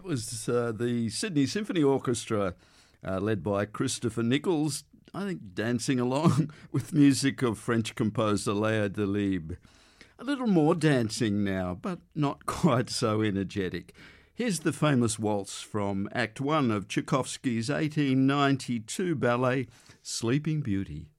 That was the Sydney Symphony Orchestra, led by Christopher Nichols, I think dancing along with music of French composer Léa Delibes. A little more dancing now, but not quite so energetic. Here's the famous waltz from Act 1 of Tchaikovsky's 1892 ballet, Sleeping Beauty.